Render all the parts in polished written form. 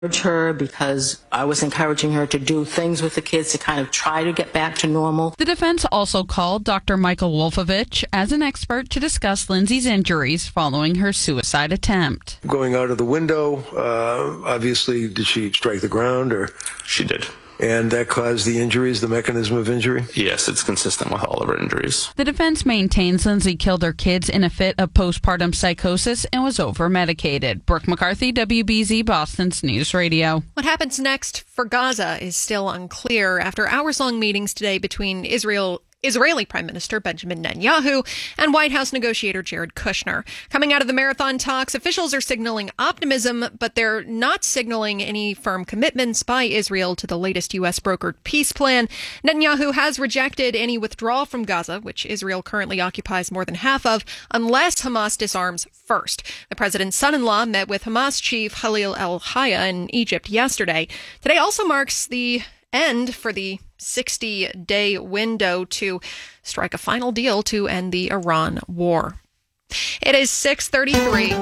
her because I was encouraging her to do things with the kids to kind of try to get back to normal. The defense also called Dr. Michael Wolfowitz as an expert to discuss Lindsay's injuries following her suicide attempt. Going out of the window, obviously, did she strike the ground or? She did. And that caused the injuries, the mechanism of injury? Yes, it's consistent with all of her injuries. The defense maintains Lindsay killed her kids in a fit of postpartum psychosis and was over-medicated. Brooke McCarthy, WBZ Boston's News Radio. What happens next for Gaza is still unclear after hours-long meetings today between Israeli Prime Minister Benjamin Netanyahu and White House negotiator Jared Kushner. Coming out of the marathon talks, officials are signaling optimism, but they're not signaling any firm commitments by Israel to the latest U.S. brokered peace plan. Netanyahu has rejected any withdrawal from Gaza, which Israel currently occupies more than half of, unless Hamas disarms first. The president's son-in-law met with Hamas chief Khalil al-Hayya in Egypt yesterday. Today also marks the end for the 60-day window to strike a final deal to end the Iran war. It is 6:33.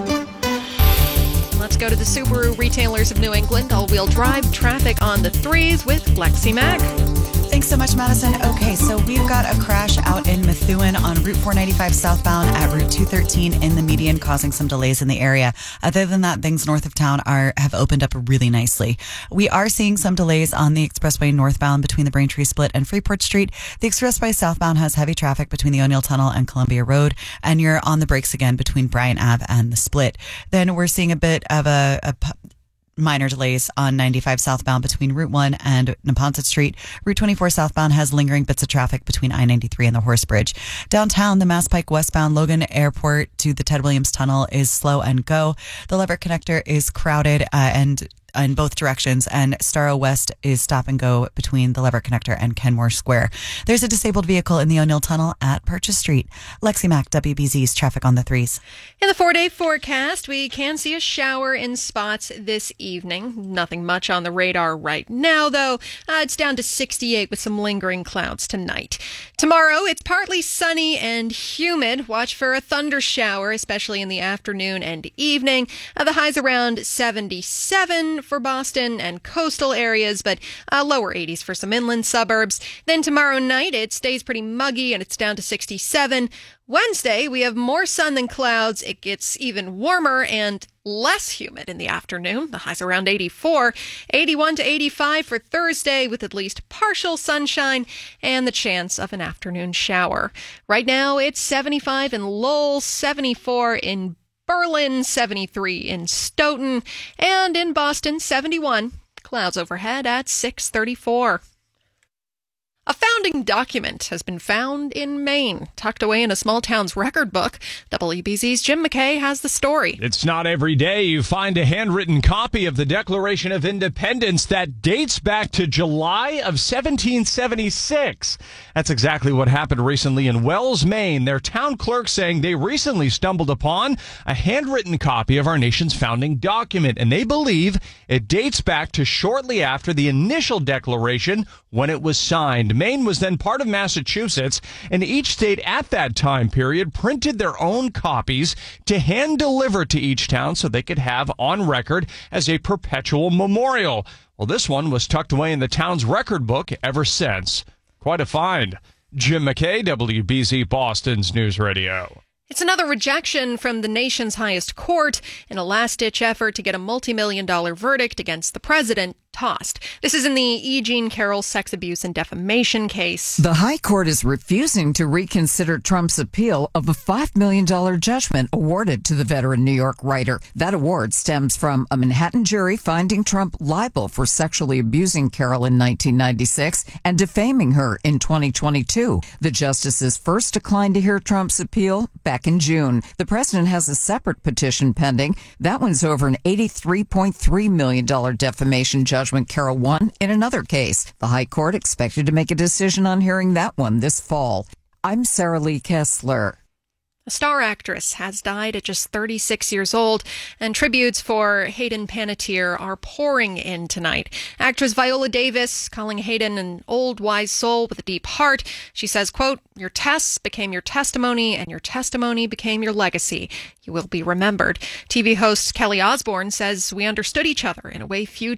Let's go to the Subaru retailers of New England. All-wheel drive traffic on the threes with Lexi Mack. Thanks so much, Madison. Okay, so we've got a crash out in Methuen on Route 495 southbound at Route 213 in the median, causing some delays in the area. Other than that, things north of town have opened up really nicely. We are seeing some delays on the expressway northbound between the Braintree Split and Freeport Street. The expressway southbound has heavy traffic between the O'Neill Tunnel and Columbia Road, and you're on the brakes again between Bryant Ave and the Split. Then we're seeing a bit of a minor delays on 95 southbound between Route 1 and Neponset Street. Route 24 southbound has lingering bits of traffic between I-93 and the Horse Bridge. Downtown, the Mass Pike westbound Logan Airport to the Ted Williams Tunnel is slow and go. The Leverett Connector is crowded and in both directions, and Starro West is stop and go between the Leverett Connector and Kenmore Square. There's a disabled vehicle in the O'Neill Tunnel at Purchase Street. Lexi Mack, WBZ's traffic on the threes. In the 4-day forecast, we can see a shower in spots this evening. Nothing much on the radar right now, though. It's down to 68 with some lingering clouds tonight. Tomorrow, it's partly sunny and humid. Watch for a thunder shower, especially in the afternoon and evening. The high's around 77 for Boston and coastal areas, but lower 80s for some inland suburbs. Then tomorrow night, it stays pretty muggy and it's down to 67. Wednesday, we have more sun than clouds. It gets even warmer and less humid in the afternoon. The high's around 84. 81 to 85 for Thursday with at least partial sunshine and the chance of an afternoon shower. Right now, it's 75 in Lowell, 74 in Berlin, 73 in Stoughton, and in Boston, 71. Clouds overhead at 6:34. A founding document has been found in Maine, tucked away in a small town's record book. WBZ's Jim McKay has the story. It's not every day you find a handwritten copy of the Declaration of Independence that dates back to July of 1776. That's exactly what happened recently in Wells, Maine. Their town clerk saying they recently stumbled upon a handwritten copy of our nation's founding document, and they believe it dates back to shortly after the initial declaration when it was signed. Maine was then part of Massachusetts, and each state at that time period printed their own copies to hand deliver to each town so they could have on record as a perpetual memorial. Well, this one was tucked away in the town's record book ever since. Quite a find. Jim McKay, WBZ Boston's News Radio. It's another rejection from the nation's highest court in a last-ditch effort to get a multi-million-dollar verdict against the president tossed. This is in the E. Jean Carroll sex abuse and defamation case. The High Court is refusing to reconsider Trump's appeal of a $5 million judgment awarded to the veteran New York writer. That award stems from a Manhattan jury finding Trump liable for sexually abusing Carroll in 1996 and defaming her in 2022. The justices first declined to hear Trump's appeal back in June. The president has a separate petition pending. That one's over an $83.3 million defamation judgment Carroll won in another case. The High Court expected to make a decision on hearing that one this fall. I'm Sarah Lee Kessler. A star actress has died at just 36 years old, and tributes for Hayden Panettiere are pouring in tonight. Actress Viola Davis calling Hayden an old, wise soul with a deep heart. She says, quote, "Your tests became your testimony, and your testimony became your legacy. You will be remembered." TV host Kelly Osbourne says, "We understood each other in a way few